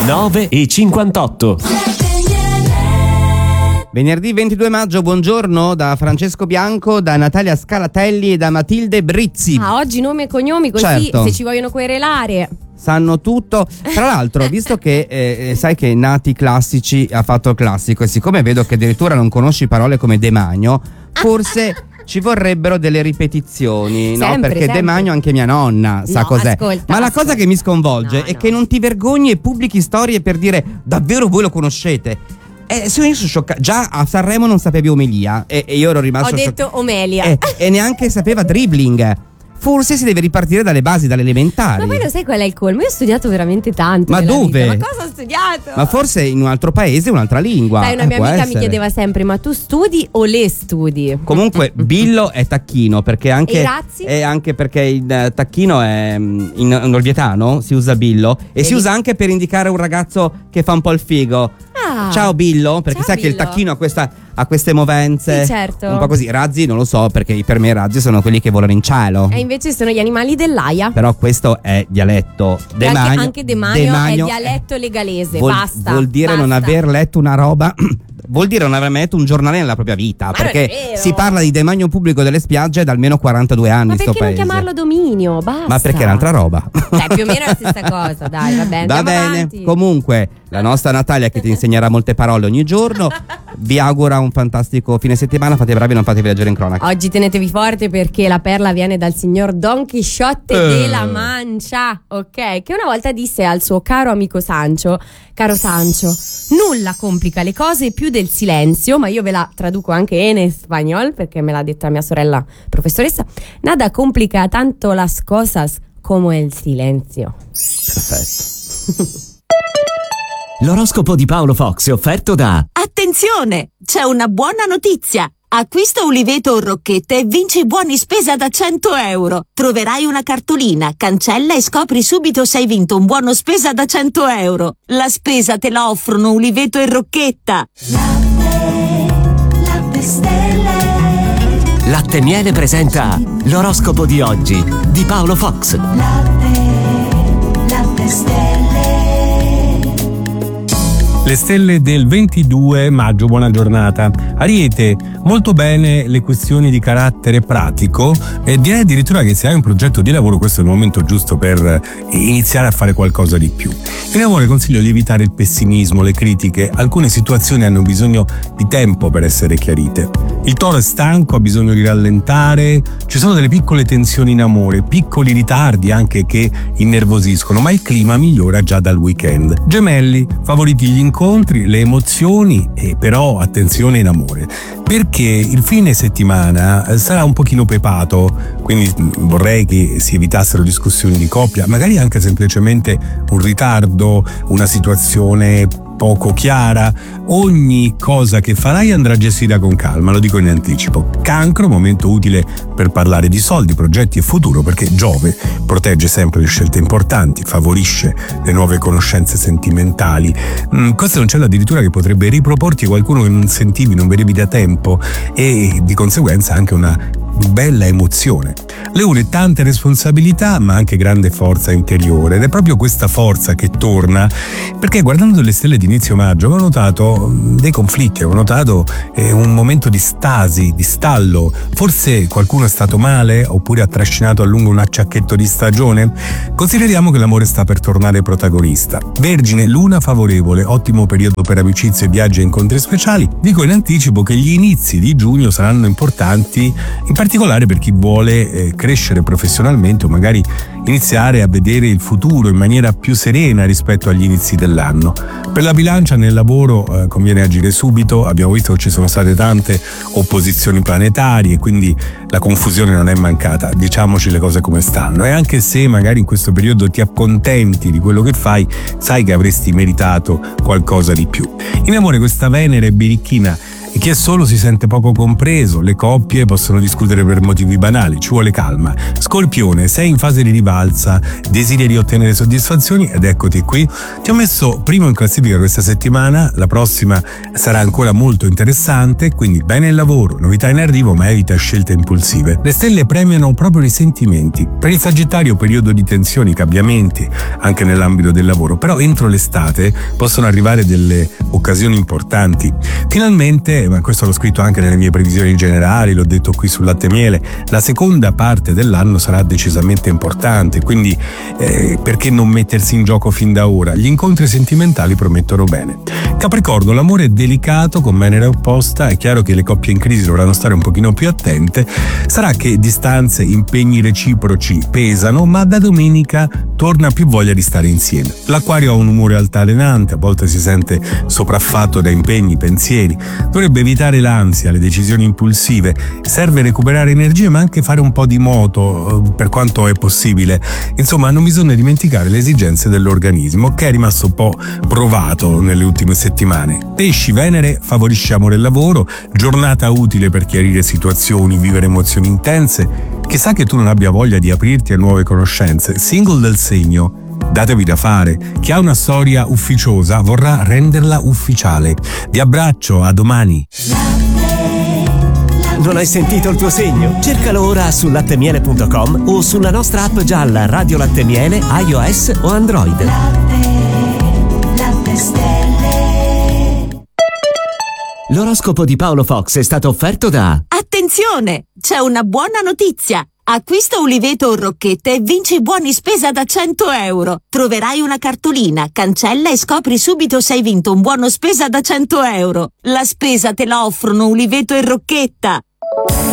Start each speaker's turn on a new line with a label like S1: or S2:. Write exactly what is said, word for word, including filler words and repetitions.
S1: nove e cinquantotto.
S2: Venerdì ventidue maggio, buongiorno da Francesco Bianco, da Natalia Scalatelli e da Matilde Brizzi.
S3: Ah, oggi nomi e cognomi, così
S2: certo.
S3: Se ci vogliono querelare
S2: sanno tutto. Tra l'altro, visto che eh, sai che Nati Classici ha fatto il classico, e siccome vedo che addirittura non conosci parole come demanio, forse ci vorrebbero delle ripetizioni,
S3: sempre,
S2: no? Perché
S3: sempre.
S2: Demanio anche mia nonna sa
S3: no,
S2: cos'è.
S3: Ascolta,
S2: Ma la
S3: ascolta.
S2: cosa che mi sconvolge
S3: no,
S2: è
S3: no.
S2: che non ti vergogni e pubblichi storie per dire davvero voi lo conoscete. Eh, sono io sono scioccato. Già a Sanremo non sapevi omelia e, e io ero rimasto
S3: Ho detto
S2: scioccato.
S3: omelia.
S2: Eh, e neanche sapeva dribbling. Forse si deve ripartire dalle basi, dalle elementari.
S3: Ma poi lo sai qual è il colmo? Io ho studiato veramente tanto.
S2: Ma
S3: nella
S2: dove?
S3: vita. Ma cosa ho studiato?
S2: Ma forse in un altro paese, un'altra lingua.
S3: Sai, una
S2: Eh,
S3: mia
S2: può
S3: amica mi
S2: essere.
S3: chiedeva sempre: ma tu studi o le studi?
S2: Comunque Billo è tacchino, perché anche
S3: E i razzi?
S2: è anche perché il eh, tacchino è mm, in, in olvietano si usa Billo e
S3: Vedi?
S2: si usa anche per indicare un ragazzo che fa un po' il figo.
S3: Ah.
S2: Ciao Billo, perché
S3: Ciao,
S2: sai che il
S3: Billo.
S2: tacchino ha questa ha queste movenze.
S3: Sì, certo.
S2: Un po' così. Razzi non lo so, perché per me i razzi sono quelli che volano in cielo.
S3: E invece sono gli animali dell'aia.
S2: Però questo è dialetto.
S3: E
S2: Demanio,
S3: anche, anche demanio,
S2: demanio
S3: è dialetto legalese.
S2: vuol,
S3: basta.
S2: vuol dire
S3: basta.
S2: non aver letto una roba. Vuol dire non aver mai letto un giornale nella propria vita.
S3: Ma
S2: perché
S3: non è vero.
S2: si parla di demanio pubblico delle spiagge da almeno quarantadue anni.
S3: Ma
S2: sto
S3: perché non
S2: paese.
S3: chiamarlo dominio? Basta.
S2: Ma perché è un'altra roba.
S3: Dai, più o meno è la stessa cosa. Dai, va bene.
S2: Va
S3: andiamo
S2: bene.
S3: avanti.
S2: Comunque, la nostra Natalia che ti insegnerà molte parole ogni giorno vi augura un fantastico fine settimana. Fate bravi, non fatevi leggere in cronaca.
S3: Oggi tenetevi forte perché la perla viene dal signor Don Chisciotte
S2: Eh.
S3: della Mancia, ok? Che una volta disse al suo caro amico Sancho: caro Sancho, nulla complica le cose più del silenzio, ma io ve la traduco anche in spagnol perché me l'ha detta mia sorella professoressa. Nada complica tanto las cosas como el silencio.
S2: Perfetto.
S1: L'oroscopo di Paolo Fox è offerto da
S4: Attenzione! C'è una buona notizia! Acquista Uliveto o Rocchette e vinci buoni spesa da cento euro. Troverai una cartolina, cancella e scopri subito se hai vinto un buono spesa da cento euro. La spesa te la offrono Uliveto e Rocchetta.
S5: Latte Stelle,
S1: Latte Miele presenta l'oroscopo di oggi di Paolo Fox.
S5: latte, latte stelle.
S6: Le stelle del ventidue maggio, buona giornata. Ariete, molto bene le questioni di carattere pratico e direi addirittura che se hai un progetto di lavoro questo è il momento giusto per iniziare a fare qualcosa di più. In amore consiglio di evitare il pessimismo, le critiche, alcune situazioni hanno bisogno di tempo per essere chiarite. Il toro è stanco, ha bisogno di rallentare, ci sono delle piccole tensioni in amore, piccoli ritardi anche che innervosiscono, ma il clima migliora già dal weekend. Gemelli, favoriti gli incontri, le emozioni e però attenzione in amore, perché il fine settimana sarà un pochino pepato, quindi vorrei che si evitassero discussioni di coppia, magari anche semplicemente un ritardo, una situazione poco chiara. Ogni cosa che farai andrà gestita con calma, lo dico in anticipo. Cancro, momento utile per parlare di soldi, progetti e futuro, perché Giove protegge sempre le scelte importanti, favorisce le nuove conoscenze sentimentali. Mm, questo è un cielo addirittura che potrebbe riproporti qualcuno che non sentivi, non vedevi da tempo e di conseguenza anche una bella emozione. Leone, tante responsabilità ma anche grande forza interiore ed è proprio questa forza che torna, perché guardando le stelle di inizio maggio avevo notato dei conflitti, avevo notato eh, un momento di stasi, di stallo, forse qualcuno è stato male oppure ha trascinato a lungo un acciacchetto di stagione. Consideriamo che l'amore sta per tornare protagonista. Vergine, luna favorevole, ottimo periodo per amicizie, viaggi e incontri speciali. Dico in anticipo che gli inizi di giugno saranno importanti, in particolare per chi vuole eh, crescere professionalmente o magari iniziare a vedere il futuro in maniera più serena rispetto agli inizi dell'anno. Per la bilancia nel lavoro eh, conviene agire subito, abbiamo visto che ci sono state tante opposizioni planetarie, quindi la confusione non è mancata, diciamoci le cose come stanno, e anche se magari in questo periodo ti accontenti di quello che fai, sai che avresti meritato qualcosa di più. In amore questa Venere birichina chi è solo si sente poco compreso, le coppie possono discutere per motivi banali, ci vuole calma. Scorpione, sei in fase di rivalsa, desideri ottenere soddisfazioni ed eccoti qui. Ti ho messo primo in classifica questa settimana, la prossima sarà ancora molto interessante, quindi bene il lavoro, novità in arrivo ma evita scelte impulsive. Le stelle premiano proprio i sentimenti. Per il Sagittario periodo di tensioni, cambiamenti anche nell'ambito del lavoro, però entro l'estate possono arrivare delle occasioni importanti. Finalmente, ma questo l'ho scritto anche nelle mie previsioni generali, l'ho detto qui sul Latte e Miele, la seconda parte dell'anno sarà decisamente importante, quindi eh, perché non mettersi in gioco fin da ora? Gli incontri sentimentali promettono bene. Capricorno, l'amore è delicato con Venere opposta, è chiaro che le coppie in crisi dovranno stare un pochino più attente, sarà che distanze, impegni reciproci pesano, ma da domenica torna più voglia di stare insieme. L'Acquario ha un umore altalenante, a volte si sente sopraffatto da impegni, pensieri, dovrebbe evitare l'ansia, le decisioni impulsive, serve recuperare energie ma anche fare un po' di moto per quanto è possibile. Insomma, non bisogna dimenticare le esigenze dell'organismo che è rimasto un po' provato nelle ultime settimane. Pesci, Venere favorisce amore e lavoro, giornata utile per chiarire situazioni, vivere emozioni intense. Chissà che tu non abbia voglia di aprirti a nuove conoscenze. Single del segno, datevi da fare. Chi ha una storia ufficiosa vorrà renderla ufficiale. Vi abbraccio, a domani.
S1: Non hai sentito il tuo segno? Cercalo ora su lattemiele punto com o sulla nostra app gialla Radio Latte Miele, iOS o Android.
S5: Latte, latte stelle.
S1: L'oroscopo di Paolo Fox è stato offerto da...
S4: Attenzione! C'è una buona notizia! Acquista uliveto o rocchette e vinci buoni spesa da cento euro. Troverai una cartolina, cancella e scopri subito se hai vinto un buono spesa da cento euro. La spesa te la offrono uliveto e rocchetta.